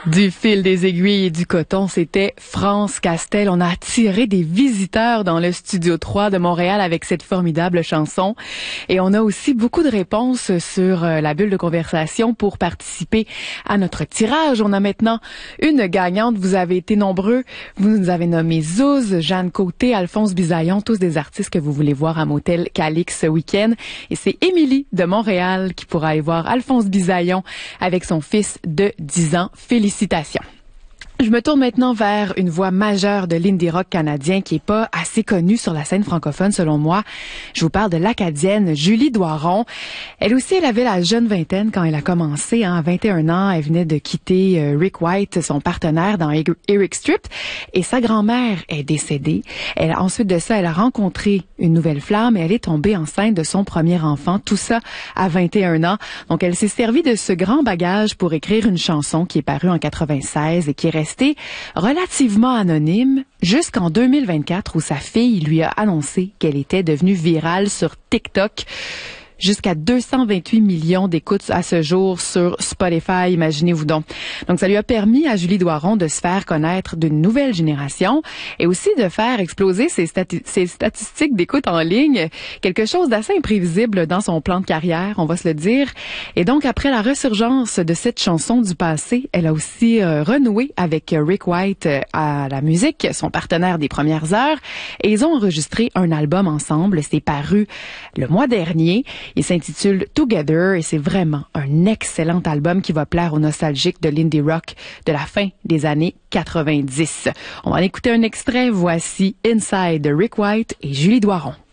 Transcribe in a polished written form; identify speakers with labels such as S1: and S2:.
S1: Du fil, des aiguilles et du coton, c'était France Castel. On a attiré des visiteurs dans le Studio 3 de Montréal avec cette formidable chanson. Et on a aussi beaucoup de réponses sur la bulle de conversation pour participer à notre tirage. On a maintenant une gagnante. Vous avez été nombreux. Vous nous avez nommé Zouz, Jeanne Côté, Alphonse Bisaillon, tous des artistes que vous voulez voir à Motel Calix ce week-end. Et c'est Émilie de Montréal qui pourra aller voir Alphonse Bisaillon avec son fils de 10 ans. Félicitations. Je me tourne maintenant vers une voix majeure de l'indie rock canadien qui est pas assez connue sur la scène francophone selon moi. Je vous parle de l'Acadienne Julie Doiron. Elle aussi, elle avait la jeune vingtaine quand elle a commencé. À 21 ans, elle venait de quitter Rick White, son partenaire dans Eric Strip, et sa grand-mère est décédée. Ensuite de ça, elle a rencontré une nouvelle flamme et elle est tombée enceinte de son premier enfant. Tout ça à 21 ans. Donc, elle s'est servie de ce grand bagage pour écrire une chanson qui est parue en 96 et qui est restée relativement anonyme jusqu'en 2024 où sa fille lui a annoncé qu'elle était devenue virale sur TikTok. Jusqu'à 228 millions d'écoutes à ce jour sur Spotify, imaginez-vous donc. Donc, ça lui a permis à Julie Doiron de se faire connaître d'une nouvelle génération et aussi de faire exploser ses statistiques d'écoute en ligne. Quelque chose d'assez imprévisible dans son plan de carrière, on va se le dire. Et donc, après la ressurgence de cette chanson du passé, elle a aussi renoué avec Rick White à la musique, son partenaire des premières heures. Et ils ont enregistré un album ensemble. C'est paru le mois dernier. Il s'intitule Together et c'est vraiment un excellent album qui va plaire aux nostalgiques de l'indie rock de la fin des années 90. On va en écouter un extrait. Voici Inside de Rick White et Julie Doiron.